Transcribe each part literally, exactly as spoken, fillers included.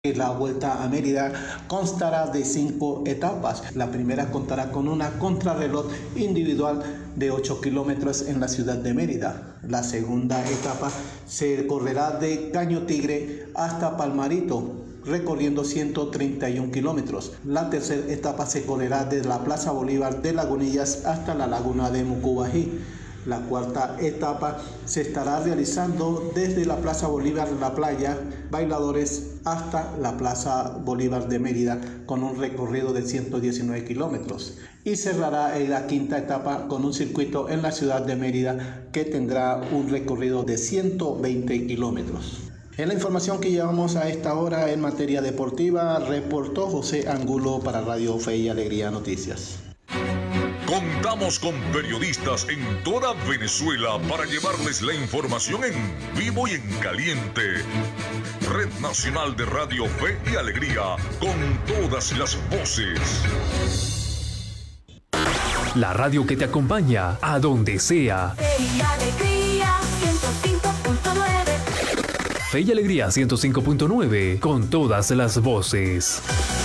La Vuelta a Mérida constará de cinco etapas. La primera contará con una contrarreloj individual de ocho kilómetros en la ciudad de Mérida. La segunda etapa se correrá de Caño Tigre hasta Palmarito, recorriendo ciento treinta y un kilómetros. La tercera etapa se correrá desde la Plaza Bolívar de Lagunillas hasta la Laguna de Mucubají. La cuarta etapa se estará realizando desde la Plaza Bolívar La Playa, Bailadores, hasta la Plaza Bolívar de Mérida, con un recorrido de ciento diecinueve kilómetros. Y cerrará en la quinta etapa con un circuito en la ciudad de Mérida que tendrá un recorrido de ciento veinte kilómetros. En la información que llevamos a esta hora en materia deportiva, reportó José Angulo para Radio Fe y Alegría Noticias. Contamos con periodistas en toda Venezuela para llevarles la información en vivo y en caliente. Red Nacional de Radio Fe y Alegría, con todas las voces. La radio que te acompaña a donde sea. Fe y Alegría ciento cinco punto nueve. Fe y Alegría ciento cinco punto nueve, con todas las voces.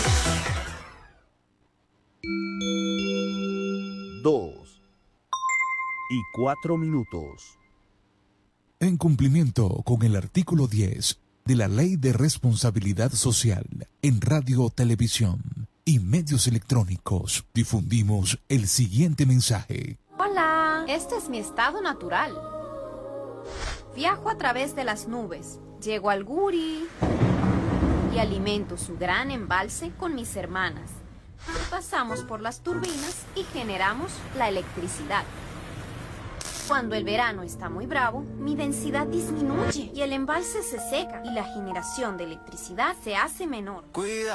Dos y cuatro minutos. En cumplimiento con el artículo diez de la Ley de Responsabilidad Social en Radio, Televisión y Medios Electrónicos, difundimos el siguiente mensaje. Hola, este es mi estado natural. Viajo a través de las nubes, llego al Guri y alimento su gran embalse con mis hermanas. Pasamos por las turbinas y generamos la electricidad. Cuando el verano está muy bravo, mi densidad disminuye y el embalse se seca y la generación de electricidad se hace menor. Cuida.